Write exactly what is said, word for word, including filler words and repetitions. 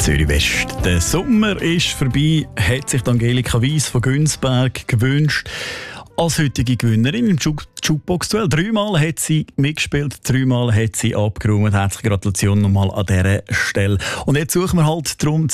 Zürich West. Der Sommer ist vorbei, hat sich Angelika Weiss von Günzberg gewünscht. Als heutige Gewinnerin im Jukebox-Duell. Dreimal hat sie mitgespielt, dreimal hat sie abgeräumt. Herzliche Gratulation nochmal an dieser Stelle. Und jetzt suchen wir halt darum